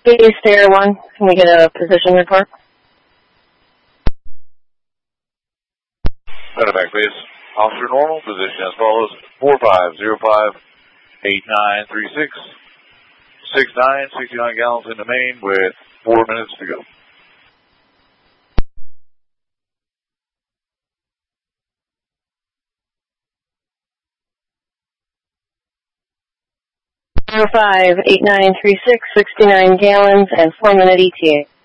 Base Air 1, can we get a position report? Medevac base. Officer normal, position as follows. 4505-8936. 69 gallons in the main with 4 minutes to go. Zero 05-8936, 69 gallons and 4-minute ETA.